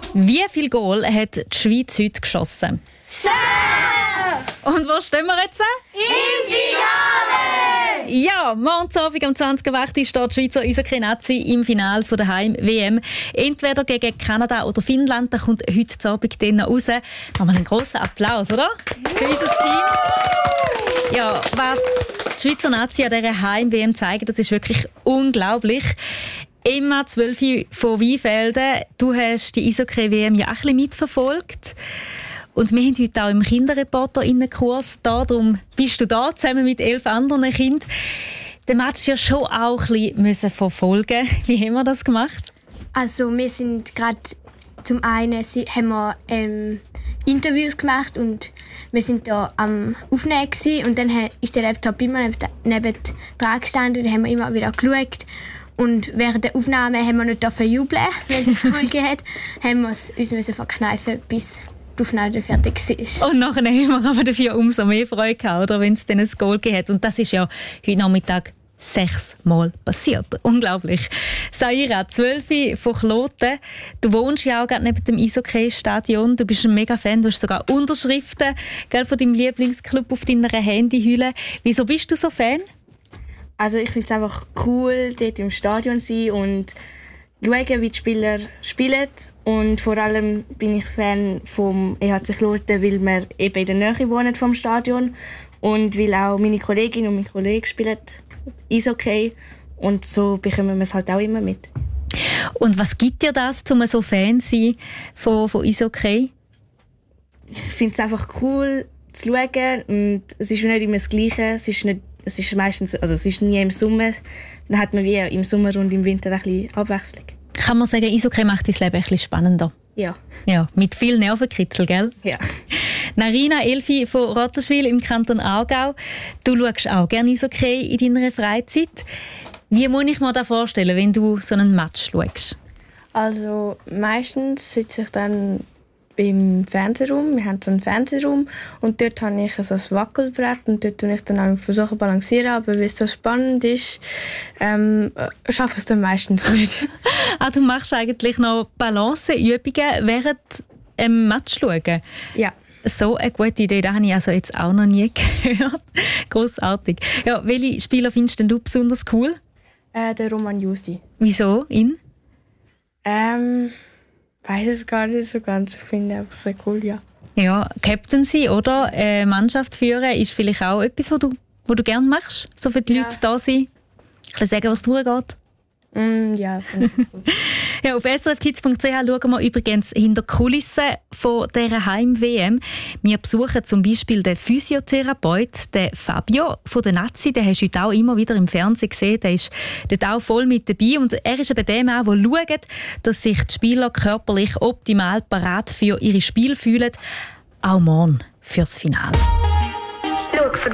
Wie viel Goal hat die Schweiz heute geschossen? 6! Und wo stehen wir jetzt? Im Finale! Ja, morgen Abend um 20.08 Uhr steht die Schweizer Eishockey-Nazi im Finale der Heim-WM. Entweder gegen Kanada oder Finnland. Da kommt heute Abend dann raus. Machen wir einen grossen Applaus, oder? Für unser Team. Ja, was die Schweizer Nazi an dieser Heim-WM zeigen, das ist wirklich unglaublich. Emma 12 von Weinfelden, du hast die Eishockey-WM ja auch ein bisschen mitverfolgt. Und wir haben heute auch im Kinderreporter-Kurs da, darum bist du da, zusammen mit 11 anderen Kindern. Den Match ja schon auch ein bisschen verfolgen. Wie haben wir das gemacht? Also wir sind gerade zum einen haben wir Interviews gemacht und wir sind da am Aufnehmen gewesen. Und dann ist der Laptop immer neben dran gestanden und dann haben wir immer wieder geschaut. Und während der Aufnahme haben wir nicht jubeln, wenn es ein Goal gegeben hat, haben wir uns verkneifen, bis die Aufnahme fertig war. Und nachher haben wir aber dafür umso mehr Freude gehabt, oder, wenn es dann ein Goal gegeben hat. Und das ist ja heute Nachmittag 6 Mal passiert. Unglaublich. Saira, 12 von Kloten. Du wohnst ja auch gerade neben dem Eishockey-Stadion. Du bist ein Mega-Fan. Du hast sogar Unterschriften von deinem Lieblingsclub auf deiner Handyhülle. Wieso bist du so Fan? Also ich finde es einfach cool, dort im Stadion zu sein und schauen, wie die Spieler spielen. Und vor allem bin ich Fan vom EHC Kloten, weil wir eben in der Nähe wohnen vom Stadion und weil auch meine Kollegin und mein Kollege spielen Eishockey und so bekommen wir es halt auch immer mit. Und was gibt dir das, um so Fan zu sein von Eishockey? Ich finde es einfach cool zu schauen und es ist nicht immer das Gleiche. Es ist meistens, also es ist nie im Sommer. Dann hat man wie im Sommer und im Winter ein bisschen Abwechslung. Kann man sagen, Eishockey macht dein Leben ein bisschen spannender? Ja. Ja, mit viel Nervenkitzel, gell? Ja. Narina, Elfi von Rotterswil im Kanton Aargau. Du schaust auch gerne Eishockey in deiner Freizeit. Wie muss ich mir das vorstellen, wenn du so einen Match schaust? Also meistens sitze ich dann im Fernsehraum. Wir haben so einen Fernsehraum und dort habe ich so ein Wackelbrett und dort versuche ich dann versuchen zu balancieren, aber weil es so spannend ist, schaffe ich es dann meistens nicht. Du machst eigentlich noch Balanceübungen während einem Match schauen? Ja. So eine gute Idee, das habe ich also jetzt auch noch nie gehört. Grossartig. Ja, welche Spieler findest du besonders cool? Der Roman Justi. Wieso? Ihn? Weiß es gar nicht so ganz. Ich finde einfach sehr cool, ja. Ja, Captaincy oder Mannschaft führen ist vielleicht auch etwas, was du gerne machst? So für die Leute da sind? Ich kann sagen, was durchgeht. Ja, finde ich cool. Ja, auf srfkids.ch schauen wir übrigens hinter die Kulissen von dieser Heim-WM. Wir besuchen zum Beispiel den Physiotherapeut, den Fabio von der Nazi. Den hast du heute auch immer wieder im Fernsehen gesehen. Der ist dort auch voll mit dabei. Und er ist eben dem auch, der schaut, dass sich die Spieler körperlich optimal bereit für ihre Spiele fühlen. Auch morgen fürs Finale.